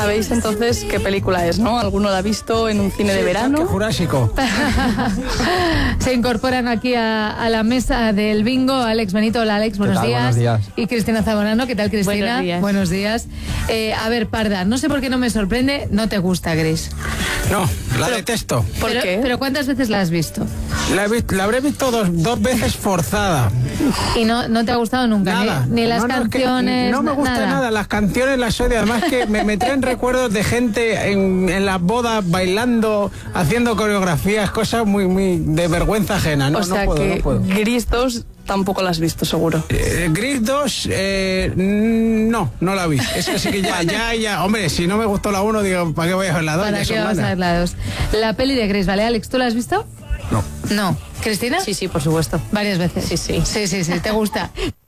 sabéis entonces qué película es, ¿no? ¿Alguno la ha visto en un cine de verano? Parque Jurásico. Se incorporan aquí a la mesa del bingo Alex Benito. Hola, Alex, buenos días. Buenos días. Y Cristina Zamorano, ¿qué tal, Cristina? Buenos días. Buenos días. A ver, Parda, no sé por qué no me sorprende, no te gusta, Gris. No, la detesto. ¿Por qué? Pero ¿cuántas veces la has visto? La habré visto dos veces forzada. Y no te ha gustado nunca, Nada. ni las No, es que canciones. no me gusta nada. Las canciones las odio. Además que me traen recuerdos de gente en las bodas bailando, haciendo coreografías, cosas muy de vergüenza ajena. No, O sea no que puedo. Gris 2 tampoco la has visto, seguro. Gris 2, no la vi. Es que sí que ya. Hombre, si no me gustó la 1, digo, ¿para qué voy a ver la 2? ¿Para qué vas a ver la 2? La peli de Gris, ¿vale, Alex? ¿Tú la has visto? No. No. ¿Cristina? Sí, por supuesto. Varias veces. Sí. Sí, ¿te gusta?